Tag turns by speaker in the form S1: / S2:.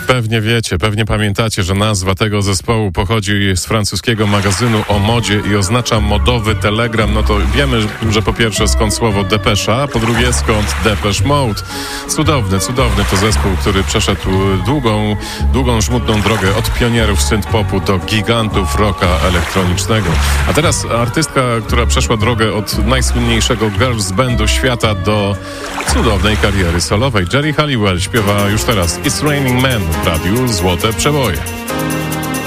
S1: Pewnie wiecie, pewnie pamiętacie, że nazwa tego zespołu pochodzi z francuskiego magazynu o modzie i oznacza modowy telegram. No to wiemy, że po pierwsze skąd słowo depesza, a po drugie skąd Depeche Mode. Cudowny to zespół, który przeszedł długą, żmudną drogę od pionierów synth-popu do gigantów rocka elektronicznego. A teraz artystka, która przeszła drogę od najsłynniejszego girls bandu świata do cudownej kariery solowej. Geri Halliwell śpiewa już teraz It's Raining Men w radiu Złote Przeboje.